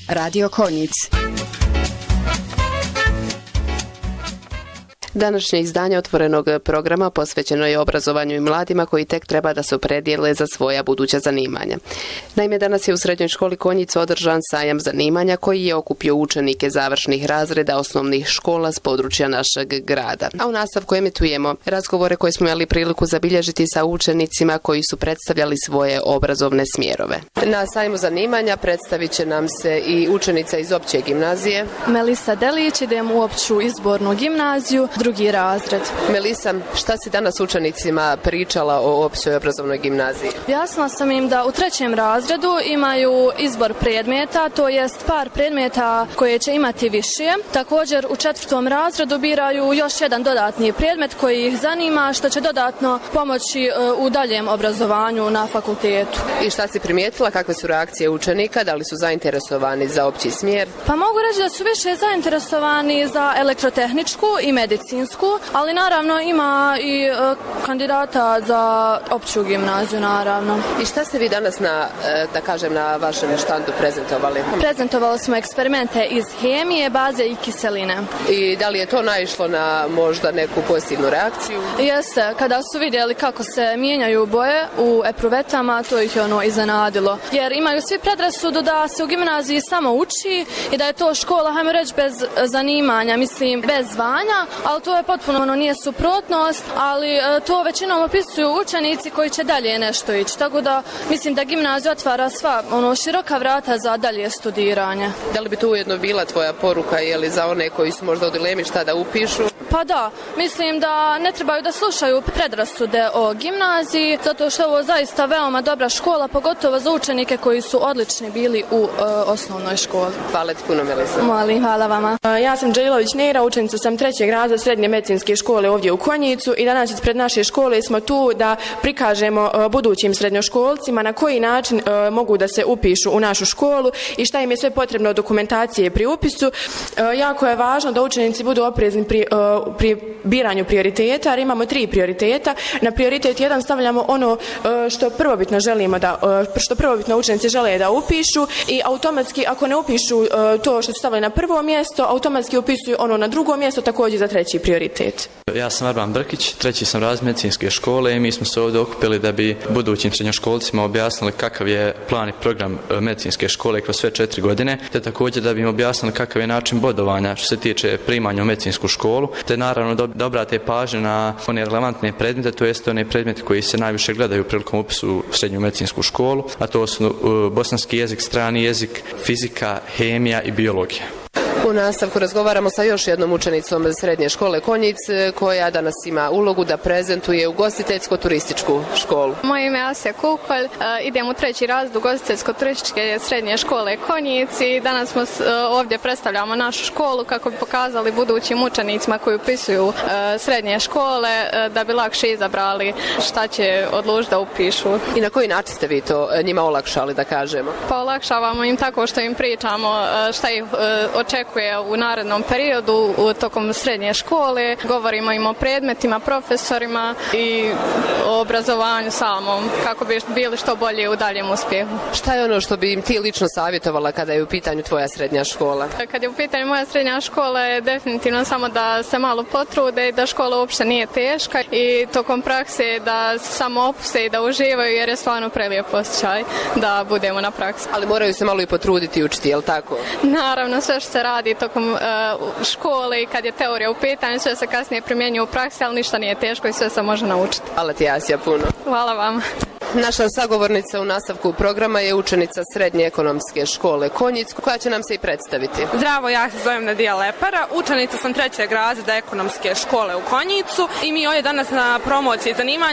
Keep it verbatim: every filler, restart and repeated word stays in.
Radio Konjic. Današnje izdanje otvorenog programa posvećeno je obrazovanju i mladima koji tek treba da se opredijele za svoja buduća zanimanja. Naime, danas je u Srednjoj školi Konjic održan sajam zanimanja koji je okupio učenike završnih razreda osnovnih škola s područja našeg grada. A u nastavku emitujemo razgovore koje smo imali priliku zabilježiti sa učenicima koji su predstavljali svoje obrazovne smjerove. Na sajmu zanimanja predstavit će nam se i učenica iz opće gimnazije. Melisa Delić, idem u opću izbornu gimnaziju, drugi razred. Melisa, šta si danas učenicima pričala o općoj obrazovnoj gimnaziji? Jasnila sam im da u trećem razredu imaju izbor predmeta, to jest par predmeta koje će imati više. Također u četvrtom razredu biraju još jedan dodatni predmet koji ih zanima, što će dodatno pomoći u daljem obrazovanju na fakultetu. I šta si primijetila, kakve su reakcije učenika, da li su zainteresovani za opći smjer? Pa mogu reći da su više zainteresovani za elektrotehničku i medicinsku, ali naravno ima i e, kandidata za opću gimnaziju, naravno. I šta ste vi danas na, e, da kažem, na vašem štandu prezentovali? Prezentovali smo eksperimente iz hemije, baze i kiseline. I da li je to naišlo na možda neku pozitivnu reakciju? Jeste, kada su vidjeli kako se mijenjaju boje u epruvetama, to ih je ono iznenadilo. Jer imaju svi predrasudu da se u gimnaziji samo uči i da je to škola, hajmo reći, bez zanimanja, mislim, bez zvanja, ali to je potpuno ono, nije suprotnost, ali e, to većinom opisuju učenici koji će dalje nešto ići. Tako da mislim da gimnazija otvara sva ono, široka vrata za dalje studiranje. Da li bi to ujedno bila tvoja poruka, je li za one koji su možda u dilemi šta da upišu? Pa da, mislim da ne trebaju da slušaju predrasude o gimnaziji, zato što je ovo zaista veoma dobra škola, pogotovo za učenike koji su odlični bili u e, osnovnoj školi. Hvala ti puno, Melisa. Molim, hvala vama. Ja sam Đelilović Nera, učenica sam trećeg razreda Srednje medicinske škole ovdje u Konjicu i danas ispred naše škole smo tu da prikažemo budućim srednjoškolcima na koji način mogu da se upišu u našu školu i šta im je sve potrebno od dokumentacije pri upisu. Jako je važno da učenici budu oprezni pri, pri biranju prioriteta, jer imamo tri prioriteta. Na prioritet jedan stavljamo ono što prvobitno želimo da, što prvobitno učenici žele da upišu i automatski ako ne upišu to što su stavili na prvo mjesto, automatski upisuju ono na drugo mjesto, također za treći prioritet. Ja sam Arban Brkić, treći sam razred medicinske škole i mi smo se ovdje okupili da bi budućim srednjoškolcima objasnili kakav je plan i program medicinske škole kroz sve četiri godine, te također da bi im objasnili kakav je način bodovanja što se tiče primanja u medicinsku školu, te naravno da obrate pažnju na one relevantne predmete, to jest one predmete koji se najviše gledaju prilikom upisu u srednju medicinsku školu, a to su uh, bosanski jezik, strani jezik, fizika, hemija i biologija. U nastavku razgovaramo sa još jednom učenicom Srednje škole Konjic koja danas ima ulogu da prezentuje ugostiteljsko-turističku školu. Moje ime je Asija Kukolj, idem u treći razred ugostiteljsko-turističke Srednje škole Konjic i danas smo ovdje predstavljamo našu školu kako bi pokazali budućim učenicima koji upisuju srednje škole da bi lakše izabrali šta će odlučiti da upišu. I na koji način ste vi to njima olakšali, da kažemo? Pa olakšavamo im tako što im pričamo šta ih očekuje u narednom periodu u tokom srednje škole, govorimo im o predmetima, profesorima i o obrazovanju samom, kako bi bili što bolje u daljem uspjehu. Šta je ono što bi im ti lično savjetovala kada je u pitanju tvoja srednja škola? Kad je u pitanju moja srednja škola je definitivno samo da se malo potrude i da škola uopšte nije teška i tokom prakse da se samo opuste i da uživaju jer je stvarno prelijep osjećaj da budemo na praksi. Ali moraju se malo i potruditi učiti, je li tako? Naravno, sve što se radi tokom uh, škole i kad je teorija u pitanju, sve se kasnije primjenjuje u praksi, ali ništa nije teško i sve se može naučiti. Hvala ti, Asija, puno. Hvala vam. Naša sagovornica u nastavku programa je učenica Srednje ekonomske škole Konjic, koja će nam se i predstaviti. Zdravo, ja se zovem Nadija Lepara, učenica sam trećeg razreda ekonomske škole u Konjicu i mi ovdje danas na promociji zanimanja